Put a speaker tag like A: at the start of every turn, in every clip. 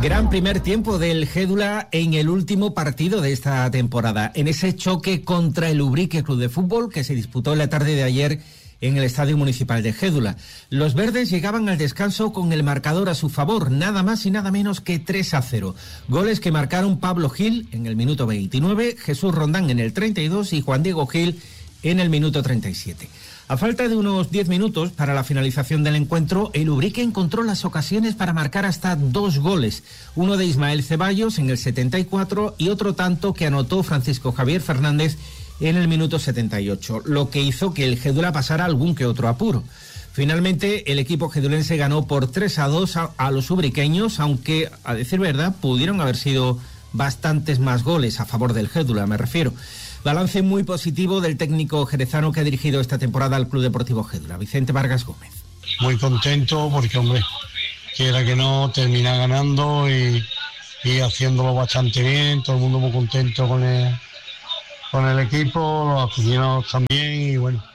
A: Gran primer tiempo del Gédula en el último partido de esta temporada, en ese choque contra el Ubrique Club de Fútbol que se disputó en la tarde de ayer en el Estadio Municipal de Gédula. Los verdes llegaban al descanso con el marcador a su favor, nada más y nada menos que 3-0. Goles que marcaron Pablo Gil en el minuto 29, Jesús Rondán en el 32 y Juan Diego Gil en el minuto 37. A falta de unos 10 minutos para la finalización del encuentro, el Ubrique encontró las ocasiones para marcar hasta 2 goles. Uno de Ismael Ceballos en el 74 y otro tanto que anotó Francisco Javier Fernández en el minuto 78, lo que hizo que el Gédula pasara algún que otro apuro. Finalmente, el equipo gedulense ganó por 3-2 a los ubriqueños, aunque, a decir verdad, pudieron haber sido bastantes más goles a favor del Gédula, me refiero. Balance muy positivo del técnico jerezano que ha dirigido esta temporada al Club Deportivo Gédula, Vicente Vargas Gómez.
B: Muy contento porque, hombre, quiera que no, termina ganando y haciéndolo bastante bien, todo el mundo muy contento con el equipo, los aficionados también y bueno,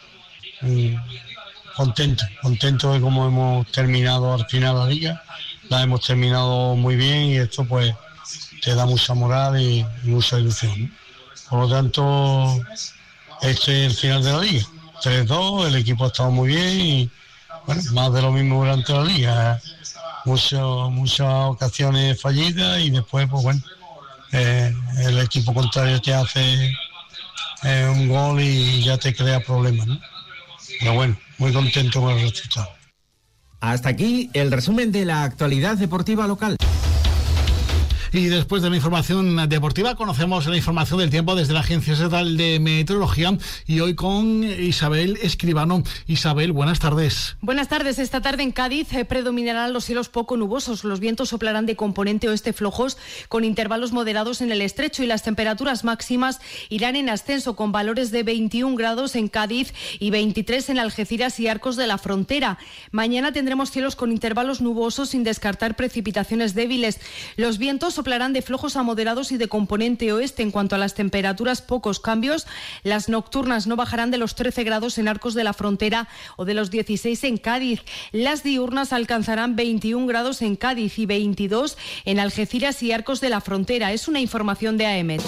B: contento de cómo hemos terminado al final la liga, la hemos terminado muy bien y esto pues te da mucha moral y mucha ilusión, ¿no? Por lo tanto, este es el final de la liga. 3-2, el equipo ha estado muy bien y bueno, más de lo mismo durante la liga. Muchas ocasiones fallidas y después, pues bueno, el equipo contrario te hace un gol y ya te crea problemas, ¿no? Pero bueno, muy contento con el resultado.
A: Hasta aquí el resumen de la actualidad deportiva local.
C: Y después de la información deportiva conocemos la información del tiempo desde la Agencia Estatal de Meteorología y hoy con Isabel Escribano. Isabel, buenas tardes.
D: Buenas tardes. Esta tarde en Cádiz predominarán los cielos poco nubosos. Los vientos soplarán de componente oeste flojos con intervalos moderados en el estrecho y las temperaturas máximas irán en ascenso con valores de 21 grados en Cádiz y 23 en Algeciras y Arcos de la Frontera. Mañana tendremos cielos con intervalos nubosos sin descartar precipitaciones débiles. Los vientos soplarán de flojos a moderados y de componente oeste. En cuanto a las temperaturas, pocos cambios. Las nocturnas no bajarán de los 13 grados en Arcos de la Frontera o de los 16 en Cádiz. Las diurnas alcanzarán 21 grados en Cádiz y 22 en Algeciras y Arcos de la Frontera. Es una información de AEMET.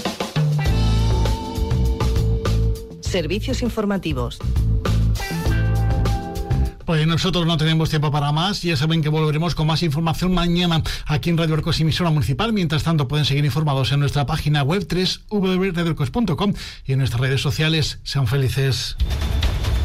E: Servicios informativos.
C: Pues nosotros no tenemos tiempo para más. Ya saben que volveremos con más información mañana aquí en Radio Arcos, emisora municipal. Mientras tanto pueden seguir informados en nuestra página web www.radioarcos.com y en nuestras redes sociales. Sean felices.